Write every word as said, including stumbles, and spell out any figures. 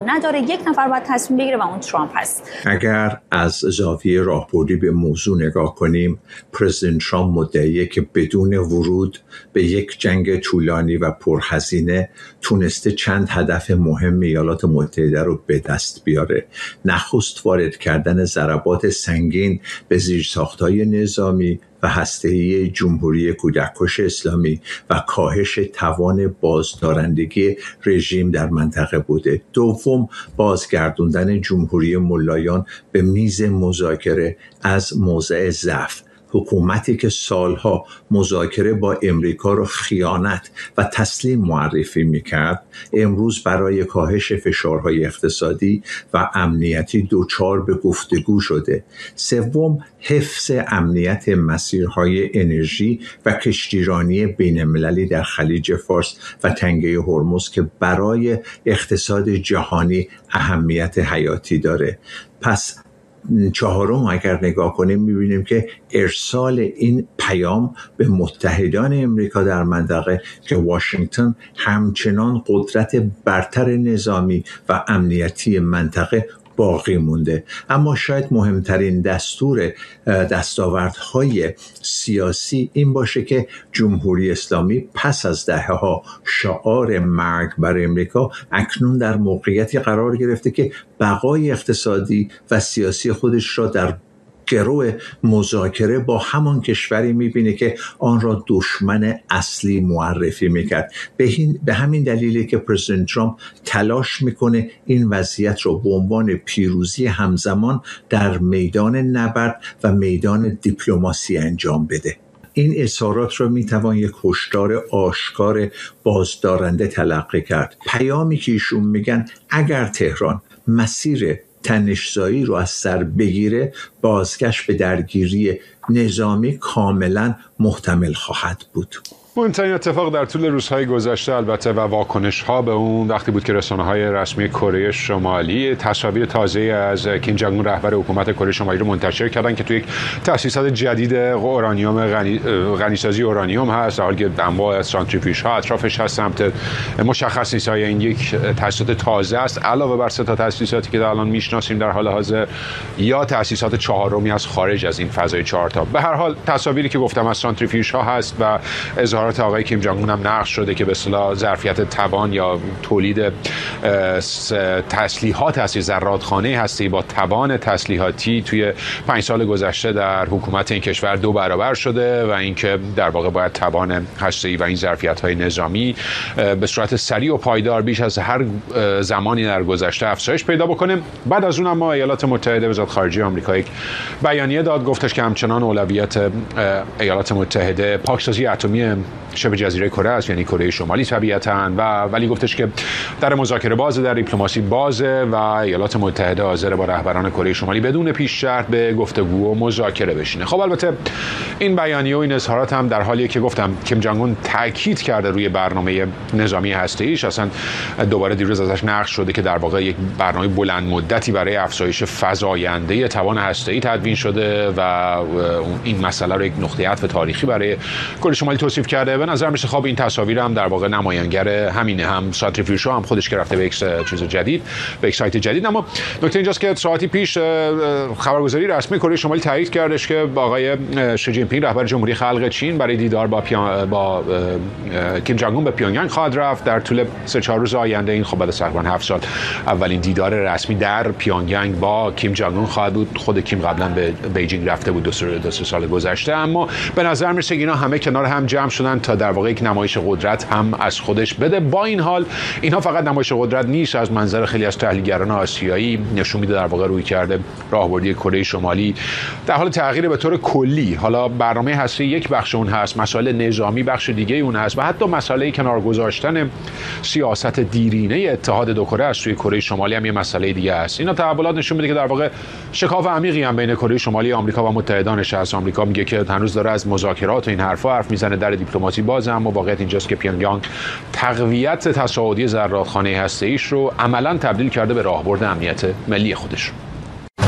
نداره، یک نفر باید تصمیم بگیره و اون ترامپ هست. اگر از زاویه راهبردی به موضوع نگاه کنیم، پرزیدنت ترامپ مدعیه که بدون ورود به یک جنگ طولانی و پرهزینه تونسته چند هدف مهم ایالات متحده رو به دست بیاره. نخست وارد کردن ضربات سنگین به زیرساخت‌های نظامی و هسته‌ای جمهوری کودککش اسلامی و کاهش توان بازدارندگی رژیم در منطقه بوده. دوم، بازگردوندن جمهوری ملایان به میز مذاکره از موضع ضعف. حکومتی که سالها مذاکره با امریکا رو خیانت و تسلیم معرفی میکرد، امروز برای کاهش فشارهای اقتصادی و امنیتی دچار به گفتگو شده. سوم، حفظ امنیت مسیرهای انرژی و کشتیرانی بین‌المللی در خلیج فارس و تنگه هرمز که برای اقتصاد جهانی اهمیت حیاتی داره. پس چهارم اگر نگاه کنیم می‌بینیم که ارسال این پیام به متحدان امریکا در منطقه که واشنگتن همچنان قدرت برتر نظامی و امنیتی منطقه باقی مونده. اما شاید مهمترین دستور دستاوردهای سیاسی این باشه که جمهوری اسلامی پس از دهه‌ها شعار مرگ بر امریکا اکنون در موقعیتی قرار گرفته که بقای اقتصادی و سیاسی خودش را در گرو مذاکره با همان کشوری میبینه که آن را دشمن اصلی معرفی میکرد. به, به همین دلیلی که پرزیدنت ترامپ تلاش میکنه این وضعیت را به عنوان پیروزی همزمان در میدان نبرد و میدان دیپلماسی انجام بده. این اظهارات را میتوان یک هشدار آشکار بازدارنده تلقی کرد. پیامی که ایشون میگن اگر تهران مسیر تنش‌زایی رو از سر بگیره، بازگشت به درگیری نظامی کاملا محتمل خواهد بود. مهمترین اتفاق در طول روزهای گذشته البته و واکنش‌ها به اون وقتی بود که رسانه‌های رسمی کره شمالی تصاویر تازه از کیم جنگ اون رهبر حکومت کره شمالی رو منتشر کردن که توی یک تأسیسات جدید اورانیوم غنی غنیسازی اورانیوم هست، در حالی که انواع سانتریفیوژها اطرافش هست. سمت مشخص نیست آیا این یک تأسیسات تازه است علاوه بر سه تا تأسیساتی که الان میشناسیم در حال حاضر، یا تأسیسات چهارمی از خارج از این فضای چهار تا. به هر حال تصاویری که گفتم از سانتریفیوژها هست و اظهارات آقای کیم جنگ اون هم نقش شده که به اصطلاح ظرفیت توان یا تولید تسلیحات هستی ذراتخانه هستی با توان تسلیحاتی توی پنج سال گذشته در حکومت این کشور دو برابر شده و اینکه در واقع باید توان هستی و این ظرفیت‌های نظامی به صورت سریع و پایدار بیش از هر زمانی در گذشته افزایش پیدا بکنه. بعد از اون اما ایالات متحده وزارت خارجه آمریکا یک بیانیه داد، گفتش که همچنان اولویت ایالات متحده پاکسازی اتمی شبه جزیره کره است، یعنی کره شمالی طبیعتاً، و ولی گفتش که در مذاکره بازه، در دیپلماسی بازه و ایالات متحده حاضر با رهبران کره شمالی بدون پیش شرط به گفتگو و مذاکره بشینه. خب البته این بیانیه و این اظهارات هم در حالیه که گفتم کیم جنگ اون تاکید کرده روی برنامه نظامی هسته‌ایش، اصلا دوباره دیروز ازش نقل شده که در واقع یک برنامه بلند مدتی برای افزایش فزاینده توان هسته‌ای تدوین شده و این مسئله رو یک نقطه عطف تاریخی برای کره شمالی توصیف کرده. به نظر میشه خب این تصاویر هم در واقع نمایانگر همینه، هم سانتریفیوژها هم خودش که رفته به یک چیز جدید، به یک سایت جدید. اما نکته اینجاست که ساعتی پیش خبرگزاری رسمی کره شمالی تایید کردش که آقای شی جین پینگ رهبر جمهوری خلق چین برای دیدار با پیان... با کیم جنگ اون به پیونگیانگ خواهد رفت در طول سه چهار روز آینده. این خب بعد از تقریبا هفت سال اولین دیدار رسمی در پیونگیانگ با کیم جنگ اون خواهد بود. خود کیم قبلا به بیجینگ رفته بود دو سه سال گذشته، اما به نظر میاد که اینا همه کنار هم جمع شدن تا در واقع یک نمایش قدرت هم از خودش بده. با این حال اینها فقط نمایش قدرت نیست، از منظر خیلی از تحلیلگران آسیایی نشون میده در واقع روی کرده راهبردی کره شمالی در حال تغییر به طور کلی. حالا برنامه هستی یک بخش اون هست، مسائل نظامی بخش دیگه اون هست و حتی مسئله کنار گذاشتن سیاست دیرینه اتحاد دو کره است توی کره شمالی هم یه مسئله دیگه است. اینا تحولات نشون میده که در واقع شکاف عمیقی هم بین کره شمالی آمریکا و متحدانش هست. آمریکا میگه که هنوز داره از مذاکرات و این حرفا حرف میزنه، در دیپلماسی بازه، اما واقعیت اینجاست که پیونگیانگ تقویت تصاعدی ذراتخانه هسته‌ایش رو عملاً تبدیل کرده به راهبرد امنیت ملی خودش.